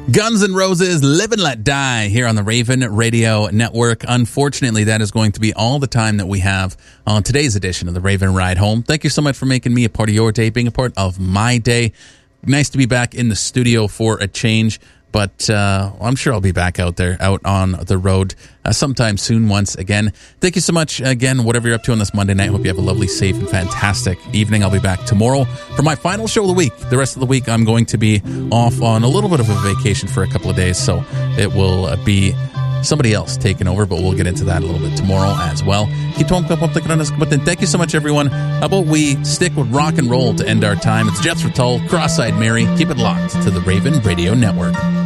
Guns N' Roses, Live and Let Die here on the Raven Radio Network. Unfortunately, that is going to be all the time that we have on today's edition of the Raven Ride Home. Thank you so much for making me a part of your day, being a part of my day. Nice to be back in the studio for a change, but I'm sure I'll be back out on the road sometime soon once again. Thank you so much again, whatever you're up to on this Monday night. Hope you have a lovely, safe, and fantastic evening. I'll be back tomorrow for my final show of the week. The rest of the week, I'm going to be off on a little bit of a vacation for a couple of days, so it will be somebody else taking over, but we'll get into that a little bit tomorrow as well. Thank you so much, everyone. How about we stick with rock and roll to end our time? It's Jethro Tull, Cross-Eyed Mary. Keep it locked to the Raven Radio Network.